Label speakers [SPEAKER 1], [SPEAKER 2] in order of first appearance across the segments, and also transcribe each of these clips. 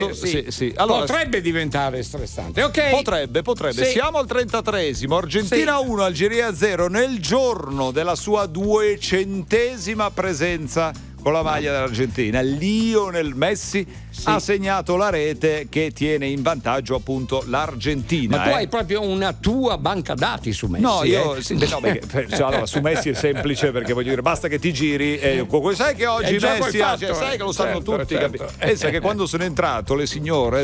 [SPEAKER 1] Sì. Allora,
[SPEAKER 2] potrebbe diventare stressante. Ok.
[SPEAKER 1] Potrebbe.
[SPEAKER 2] Sì.
[SPEAKER 1] Siamo al 33esimo. Argentina 1, Algeria 0 nel giorno della sua 200esima presenza con la maglia dell'Argentina. Lionel Messi ha segnato la rete che tiene in vantaggio appunto l'Argentina.
[SPEAKER 2] Ma tu hai proprio una tua banca dati su Messi?
[SPEAKER 1] No, allora, su Messi è semplice, perché voglio dire, basta che ti giri e sai che oggi Messi sai che lo sanno tutti. Pensa che quando sono entrato le signore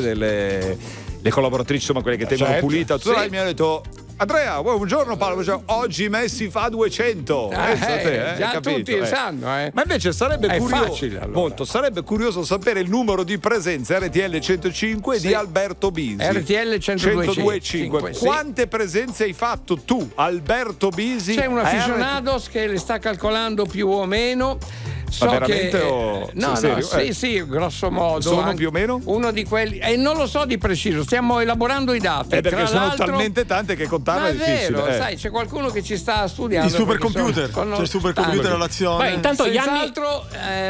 [SPEAKER 1] le collaboratrici, insomma quelle che tengono pulita, mi hanno detto: Andrea, buongiorno Paolo, oggi Messi fa 200.
[SPEAKER 2] Già
[SPEAKER 1] capito?
[SPEAKER 2] tutti sanno.
[SPEAKER 1] Ma invece sarebbe curioso,
[SPEAKER 2] facile, allora.
[SPEAKER 1] molto, sarebbe curioso sapere il numero di presenze RTL 105 di Alberto Bisi.
[SPEAKER 2] RTL 102.5.
[SPEAKER 1] Quante presenze hai fatto tu, Alberto Bisi?
[SPEAKER 2] C'è un aficionados che le sta calcolando più o meno.
[SPEAKER 1] Ma veramente o serio?
[SPEAKER 2] Sì, grosso modo.
[SPEAKER 1] Sono più o meno?
[SPEAKER 2] Uno di quelli, non lo so di preciso, stiamo elaborando i dati.
[SPEAKER 1] Perché
[SPEAKER 2] tra
[SPEAKER 1] sono
[SPEAKER 2] l'altro,
[SPEAKER 1] talmente tante che contarle è difficile.
[SPEAKER 2] Vero, sai, c'è qualcuno che ci sta studiando.
[SPEAKER 3] I supercomputer, c'è il supercomputer all'azione.
[SPEAKER 4] Intanto
[SPEAKER 2] Senz'altro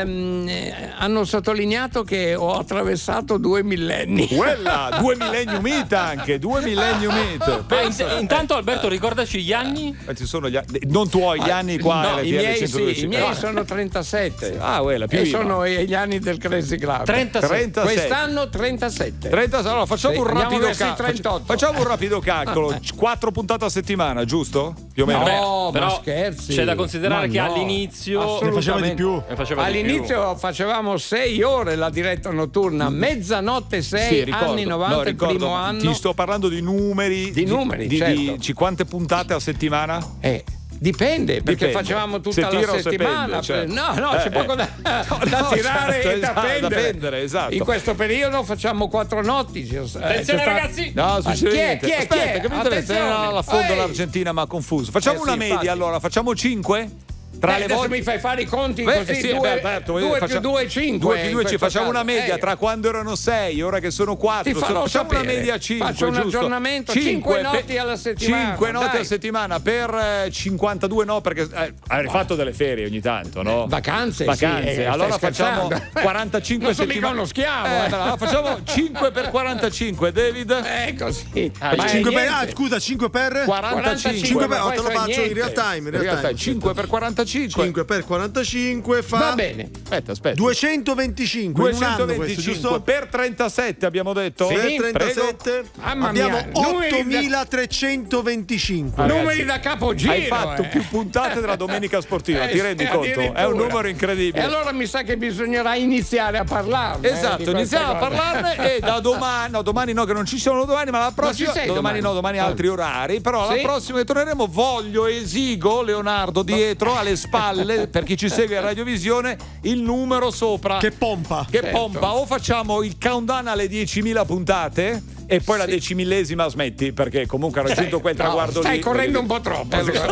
[SPEAKER 2] hanno sottolineato che ho attraversato 2 millenni.
[SPEAKER 1] Quella, 2 millennium it anche, 2 millennium it.
[SPEAKER 4] Intanto Alberto, ricordaci gli anni.
[SPEAKER 1] Ci sono non tuoi gli anni qua.
[SPEAKER 2] No, i miei sono 37.
[SPEAKER 1] Quella più
[SPEAKER 2] e sono gli anni del Crazy Club.
[SPEAKER 4] 37.
[SPEAKER 2] Quest'anno 37.
[SPEAKER 1] Allora facciamo un rapido calcolo.
[SPEAKER 2] 38.
[SPEAKER 1] Facciamo un rapido calcolo. 4 puntate a settimana, giusto? Più o meno.
[SPEAKER 2] No,
[SPEAKER 4] però
[SPEAKER 2] ma scherzi.
[SPEAKER 4] C'è da considerare che all'inizio
[SPEAKER 3] ne faceva di più.
[SPEAKER 2] All'inizio facevamo 6 ore la diretta notturna, mezzanotte 6, anni 90, il primo anno.
[SPEAKER 1] Ti sto parlando di numeri.
[SPEAKER 2] Di numeri, certo.
[SPEAKER 1] Quante puntate a settimana?
[SPEAKER 2] Dipende, perché facevamo tutta la settimana. C'è poco da tirare e da pendere.
[SPEAKER 1] Esatto.
[SPEAKER 2] In questo periodo facciamo 4 notti.
[SPEAKER 4] Attenzione ragazzi!
[SPEAKER 1] No,
[SPEAKER 2] chi è?
[SPEAKER 1] Aspetta, che mi interessa la fondo l'Argentina, ma confuso. Facciamo una media,
[SPEAKER 2] infatti.
[SPEAKER 1] allora, facciamo 5?
[SPEAKER 2] Adesso mi fai fare i conti così, 2 più 2 5.
[SPEAKER 1] 2 più 2 facciamo una media
[SPEAKER 2] caso.
[SPEAKER 1] tra quando erano 6, ora che sono 4. Facciamo una media 5.
[SPEAKER 2] Faccio un aggiornamento, 5 notti alla settimana.
[SPEAKER 1] 5 notti a settimana per 52, no, perché hai fatto delle ferie ogni tanto, no?
[SPEAKER 2] Vacanze.
[SPEAKER 1] Allora facciamo 45 settimane.
[SPEAKER 2] Sono mica uno schiavo.
[SPEAKER 1] Allora facciamo 5 per 45, David?
[SPEAKER 2] Così.
[SPEAKER 3] 5 per
[SPEAKER 1] 45.
[SPEAKER 3] 5 per, te lo faccio in real time.
[SPEAKER 1] 5 per 45.
[SPEAKER 3] 5 per 45 fa.
[SPEAKER 2] Va bene.
[SPEAKER 3] Aspetta. 225.
[SPEAKER 1] 225 per 37 abbiamo detto.
[SPEAKER 3] Per 37 abbiamo 8325.
[SPEAKER 2] Numeri da capogiro.
[SPEAKER 1] Hai fatto più puntate della domenica sportiva, ti rendi conto? È un numero incredibile.
[SPEAKER 2] E allora mi sa che bisognerà iniziare a parlarne.
[SPEAKER 1] Esatto, iniziamo a parlarne e da domani no, che non ci sono domani, ma la prossima domani altri orari, però la prossima che torneremo esigo Leonardo dietro alle spalle, per chi ci segue a Radiovisione, il numero sopra
[SPEAKER 3] che pompa
[SPEAKER 1] o facciamo il countdown alle 10.000 puntate e poi la 10.000esima smetti, perché comunque ha raggiunto quel traguardo
[SPEAKER 2] stai
[SPEAKER 1] lì.
[SPEAKER 2] correndo un po' troppo.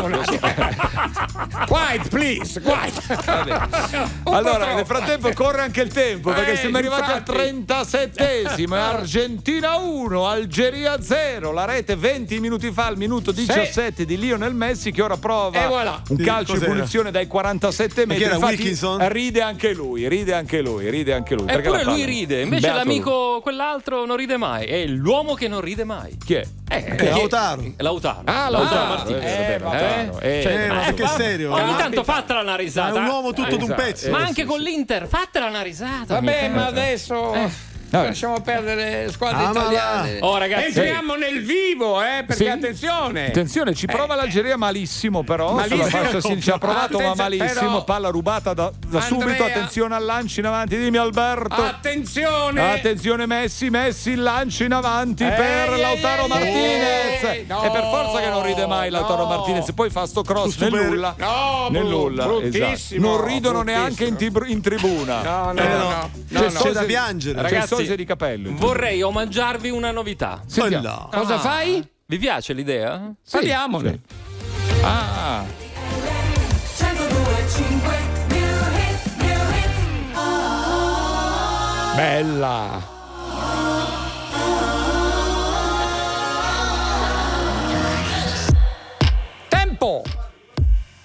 [SPEAKER 2] Quiet, please, quiet.
[SPEAKER 1] Allora, nel frattempo corre anche il tempo, perché siamo arrivati al 37esimo. Argentina 1, Algeria 0. La rete 20 minuti fa, al minuto 17 di Lionel Messi, che ora prova un calcio di punizione dai 47 metri. Infatti ride anche lui.
[SPEAKER 4] Eppure lui ride, invece l'amico quell'altro non ride mai. È l'uomo che non ride mai.
[SPEAKER 1] Chi è?
[SPEAKER 3] Lautaro.
[SPEAKER 4] Lautaro
[SPEAKER 3] Martinez. Che serio.
[SPEAKER 4] Ogni tanto fatela una risata.
[SPEAKER 3] È un uomo tutto d'un pezzo.
[SPEAKER 4] Ma anche con l'Inter, fatela una risata.
[SPEAKER 2] Vabbè, ma adesso lasciamo perdere le squadre italiane.
[SPEAKER 4] Ragazzi,
[SPEAKER 2] entriamo nel vivo, perché attenzione,
[SPEAKER 1] ci prova l'Algeria malissimo, però
[SPEAKER 2] malissimo.
[SPEAKER 1] Sulla fascia ci ha provato, ma malissimo.
[SPEAKER 2] Però,
[SPEAKER 1] palla rubata da subito. Attenzione al lancio in avanti, dimmi Alberto. Attenzione Messi, il lancio in avanti per Lautaro Martinez. E per forza che non ride mai Lautaro Martinez, poi fa sto cross nel nulla. Esatto. Non ridono neanche in tribuna.
[SPEAKER 3] C'è da piangere.
[SPEAKER 4] Ragazzi,
[SPEAKER 1] di capello.
[SPEAKER 4] vorrei omaggiarvi una novità.
[SPEAKER 2] Cosa fai?
[SPEAKER 4] Vi piace l'idea?
[SPEAKER 2] Parliamone. Bella.